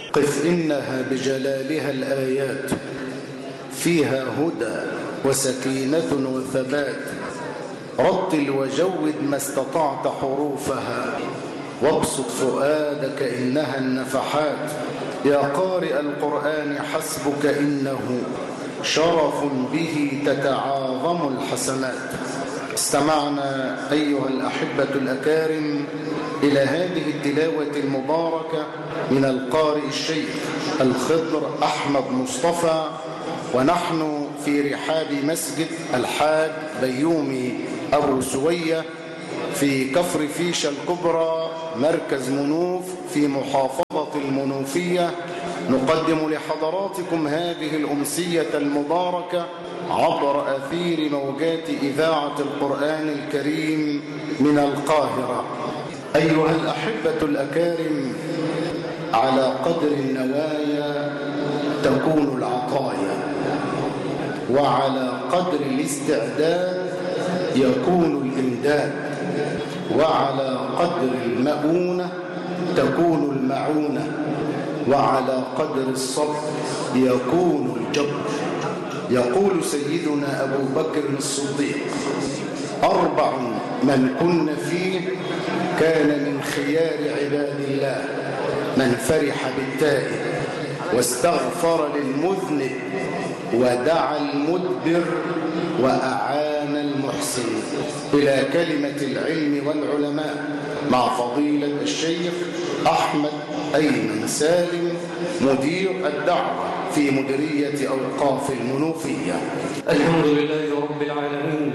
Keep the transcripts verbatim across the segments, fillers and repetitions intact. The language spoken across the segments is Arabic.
قف إنها بجلالها الآيات فيها هدى وسكينة وثبات. رتل وجود ما استطعت حروفها وابسط فؤادك إنها النفحات. يا قارئ القرآن حسبك إنه شرف به تتعاظم الحسنات. استمعنا أيها الأحبة الأكارم إلى هذه التلاوة المباركة من القارئ الشيخ الخضر أحمد مصطفى، ونحن في رحاب مسجد الحاج بيومي أبو سوية في كفر فيشة الكبرى مركز منوف في محافظة المنوفية، نقدم لحضراتكم هذه الأمسية المباركة عبر أثير موجات إذاعة القرآن الكريم من القاهرة. أيها الأحبة الأكارم، على قدر النوايا تكون العطايا، وعلى قدر الاستعداد يكون الإمداد، وعلى قدر المؤونة تكون المعونة، وعلى قدر الصبر يكون الجبر. يقول سيدنا أبو بكر الصديق: أربع من كن فيه كان من خيار عباد الله: من فرح بالتائب واستغفر للمذنب ودعا المدبر وأعان المحسن. إلى كلمة العلم والعلماء مع فضيلة الشيخ أحمد أيمن سالم مدير الدعوة في مديرية أوقاف المنوفية. الحمد لله رب العالمين،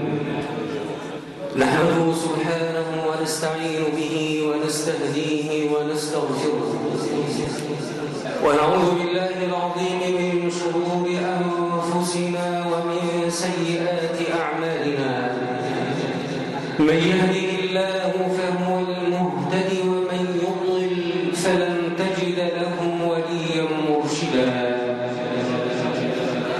نحمده سبحانه ونستعين به ونستهديه ونستغفره، ونعوذ بالله العظيم من شرور أنفسنا ومن سيئات أعمالنا. من يهده الله فهو المهتدي، ومن يضلل فلا